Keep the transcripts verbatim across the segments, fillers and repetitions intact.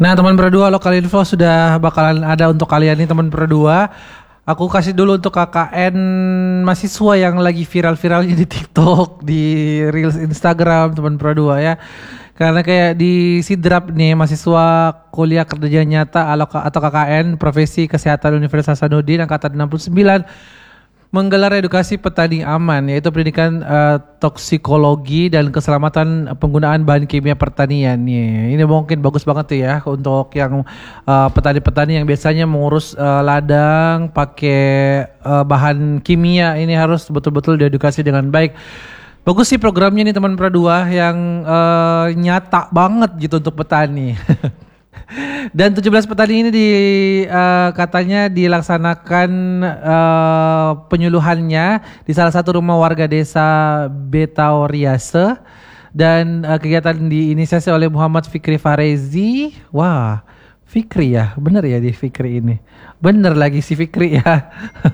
Nah teman berdua, lokal info sudah bakalan ada untuk kalian nih teman berdua. Aku kasih dulu untuk K K N mahasiswa yang lagi viral-viralnya di TikTok, di Reels Instagram teman berdua ya. Karena kayak di Sidrap nih, mahasiswa kuliah kerja nyata atau K K N Profesi Kesehatan Universitas Hasanuddin angkatan enam puluh sembilan menggelar edukasi petani aman, yaitu pendidikan uh, toksikologi dan keselamatan penggunaan bahan kimia pertanian. Nih, ini mungkin bagus banget tuh ya untuk yang uh, petani-petani yang biasanya mengurus uh, ladang pakai uh, bahan kimia. Ini harus betul-betul diedukasi dengan baik. Bagus sih programnya nih teman Pradua yang uh, nyata banget gitu untuk petani. Dan tujuh belas petani ini di uh, katanya dilaksanakan uh, penyuluhannya di salah satu rumah warga desa Betaoriase dan uh, kegiatan diinisiasi oleh Muhammad Fikri Farezi. Wah, Fikri ya, bener ya di Fikri ini. Bener lagi si Fikri ya.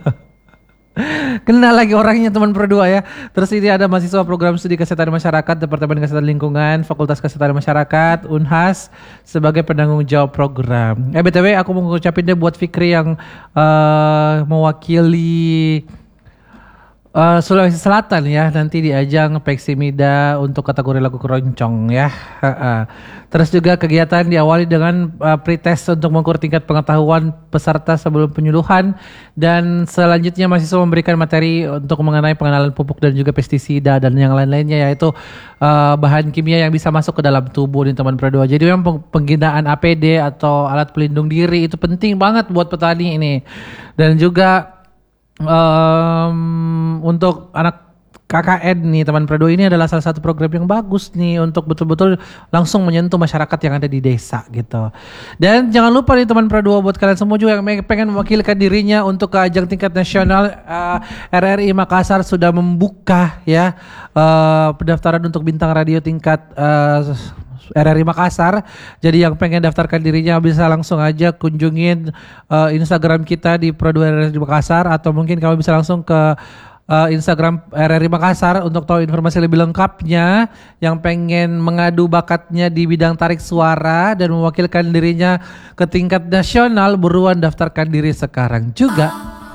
Kenal lagi orangnya teman berdua ya. Terus ini ada mahasiswa program studi kesehatan masyarakat Departemen Kesehatan Lingkungan Fakultas Kesehatan Masyarakat Unhas sebagai penanggung jawab program. Eh B T W aku mau ngucapin deh buat Fikri yang uh, mewakili Uh, Sulawesi Selatan ya, nanti di ajang Peksimida untuk kategori lagu keroncong ya. Uh, uh. Terus juga kegiatan diawali dengan uh, pretest untuk mengukur tingkat pengetahuan peserta sebelum penyuluhan, dan selanjutnya mahasiswa memberikan materi untuk mengenai pengenalan pupuk dan juga pestisida dan yang lain-lainnya, yaitu uh, bahan kimia yang bisa masuk ke dalam tubuh nih teman Pradua. Jadi memang penggunaan A P D atau alat pelindung diri itu penting banget buat petani ini. Dan juga Um, untuk anak K K N nih teman Pradua, ini adalah salah satu program yang bagus nih untuk betul-betul langsung menyentuh masyarakat yang ada di desa gitu. Dan jangan lupa nih teman Pradua, buat kalian semua juga yang pengen mewakilkan dirinya untuk ke ajang tingkat nasional, uh, R R I Makassar sudah membuka ya uh, pendaftaran untuk bintang radio tingkat uh, R R I Makassar. Jadi yang pengen daftarkan dirinya bisa langsung aja kunjungin uh, Instagram kita di Pradua R R I Makassar, atau mungkin kamu bisa langsung ke uh, Instagram R R I Makassar untuk tahu informasi lebih lengkapnya. Yang pengen mengadu bakatnya di bidang tarik suara dan mewakilkan dirinya ke tingkat nasional, buruan daftarkan diri sekarang juga.